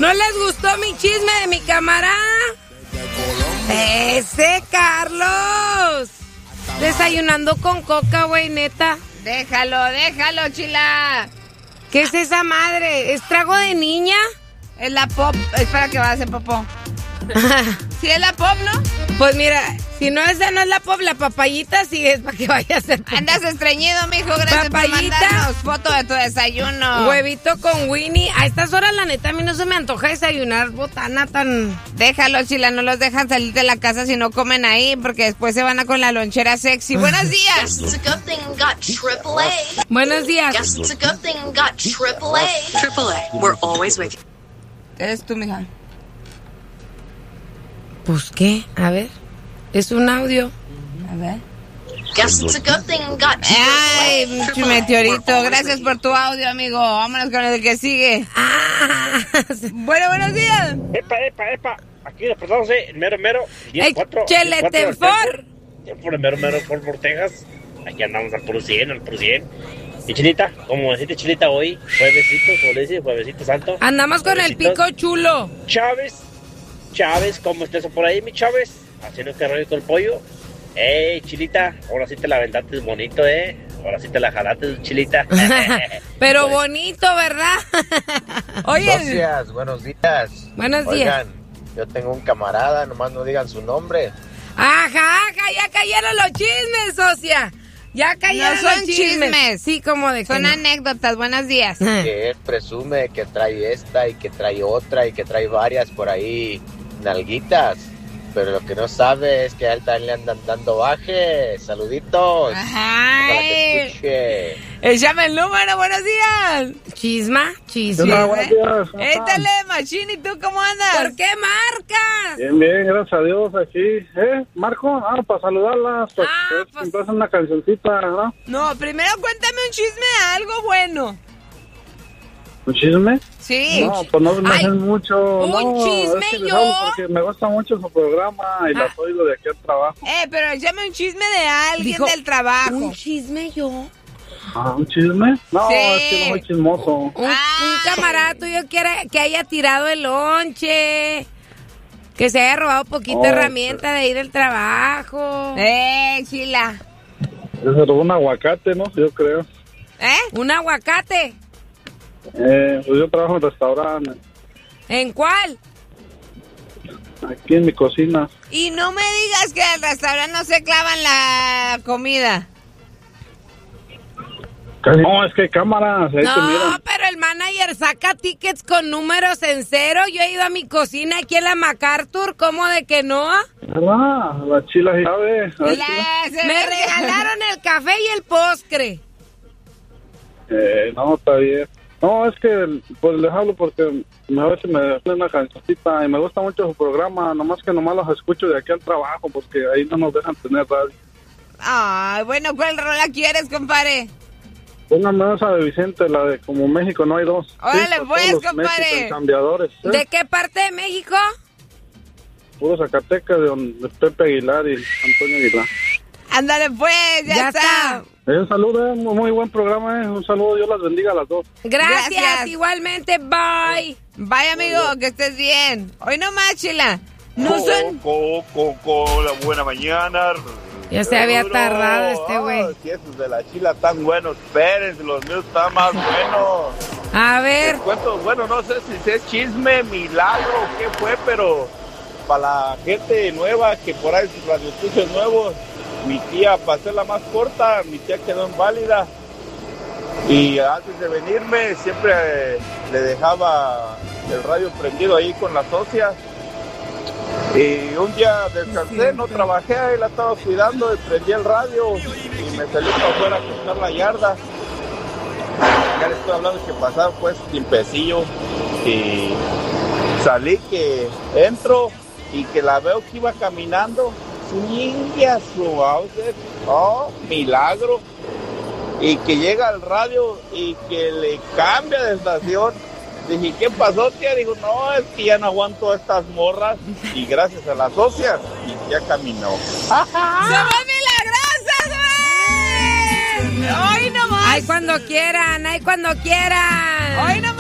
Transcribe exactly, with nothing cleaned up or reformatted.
¿No les gustó mi chisme de mi camarada? Ese Carlos. Desayunando con coca, güey, neta. Déjalo, déjalo, chila. ¿Qué es esa madre? ¿Es trago de niña? Es la pop. Espera que va a hacer popó. ¿Sí es la pop, no? Pues mira, si no esa no es la pop, la papayita sí es para que vaya a hacer popó. Andas estreñido, mijo. Gracias Papayita, por mandarnos foto de tu desayuno. Huevito con Winnie. A estas horas, la neta, a mí no se me antoja desayunar botana tan... Déjalo, chila. No los dejan salir de la casa si no comen ahí, porque después se van a con la lonchera sexy. Buenos días. It's a good thing got triple A. Buenos días. Guess it's a good thing got triple A. Triple A. We're always with you. Eres tú, mija. Pues, ¿qué? A ver. Es un audio. A ver. Guess it's a good thing got triple A. Ay, mi meteorito. Gracias por tu audio, amigo. Vámonos con el que sigue. Ah, Bueno, buenos días. Epa, epa, epa. Aquí despertándose, el mero, mero. diez cuatro. Échele tenfor. Por el mero, mero, por, por Texas. Aquí andamos al puro cien, al puro cien. Y Chilita, como deciste Chilita hoy, juevesito, como le dice, juevesito santo. andamos con el Juevesitos. pico chulo. Chávez, Chávez, ¿cómo estás por ahí, mi Chávez? Haciendo que rollo con el pollo. Ey, Chilita, ahora sí te la aventaste bonito, ¿eh? Ahora sí te la jalaste, Chilita. Pero bonito, ¿verdad? Oye. Socias, buenos días. Buenos días. Oigan, yo tengo un camarada, nomás no digan su nombre. Ajá, ajá, ya cayeron los chismes, socia. Ya cayeron No son los chismes. chismes. Sí, como de que Son no. anécdotas. Buenos días. Que él presume que trae esta y que trae otra y que trae varias por ahí nalguitas. Pero lo que no sabe es que a él también le andan dando baje. Saluditos. Ajá. Para que escuche. Échame el número. Buenos días. Chisma, chisme. Hola, buenos días. ¿Cómo están? Échale, Machine. ¿Y tú cómo andas? ¿Por qué marcas? Bien, bien, gracias a Dios aquí. ¿Eh, Marco? Ah, para saludarlas. Pues, Ah, pues, pues- entonces una cancioncita, ¿no? No, primero cuéntame un chisme de algo bueno. ¿Un chisme? Sí. No, pues no me Ay, hacen mucho. un no, chisme es que les yo. hablo porque me gusta mucho su programa y Ah. las oigo de aquí al trabajo. Eh, pero échame un chisme de alguien Dijo, del trabajo. Un chisme yo. Ah, ¿un chisme? No, Sí. es que no soy chismoso. Un, un Ay. camarada tuyo que, era- que haya tirado el lonche. Que se haya robado poquita Oh, herramienta de ahí del trabajo. Eh, chila. Es un aguacate, ¿no? Yo creo. ¿Eh? Un aguacate. Eh, pues yo trabajo en restaurantes, ¿En cuál? aquí en mi cocina. Y no me digas que al restaurante no se clavan la comida. No, es que hay cámaras, ahí te No, miran. pero el manager saca tickets con números en cero. Yo he ido a mi cocina aquí en la MacArthur. ¿Cómo de que no? ¿Verdad? La chila sí sabe. A ver, chila. La- se Me regalaron el café y el postre. Eh, no, está bien. No, es que pues les hablo porque a veces me ponen una cancioncita y me gusta mucho su programa, nomás que nomás los escucho de aquí al trabajo porque ahí no nos dejan tener radio. Ay, bueno, ¿cuál rola quieres, compadre? Pónganme esa de Vicente, la de Como México no hay dos. Órale, para pues, todos los compadre. mexicancambiadores, ¿eh? ¿De qué parte de México? Puro Zacatecas, de donde Pepe Aguilar y Antonio Aguilar. Ándale, pues, ya, Ya está. está. Eh, un saludo, eh, muy, muy buen programa, eh. Un saludo, Dios las bendiga a las dos. Gracias, Gracias. igualmente. Bye. Vaya, amigo, que estés bien. Hoy nomás, chila. No son... Coco, Coco, la buena mañana. Ya se había tardado este güey. Ah, si esos de la chila tan buenos, espérense, los míos están más buenos. A Les ver. cuento, bueno, no sé si es chisme, milagro, qué fue, pero para la gente nueva que por ahí sus radioescuchas nuevos, mi tía, para hacerla más corta, mi tía quedó inválida. Y antes de venirme, siempre eh, le dejaba el radio prendido ahí con las socias. Y un día descansé, no trabajé, ahí la estaba cuidando, y prendí el radio y me salí para afuera a cortar la yarda. Ya les estoy hablando que pasaron pues tiempecillo y salí que entro y que la veo que iba caminando, niña su outfit, oh, milagro. Y que llega al radio y que le cambia de estación. Dije, ¿qué pasó, tía? Digo, no, es que ya no aguanto a estas morras. Y gracias a las socias, y ya caminó. ¡Somos milagrosas, güey! ¡Hoy nomás! Ay, cuando quieran, ay, cuando quieran. ¡Hoy nomás!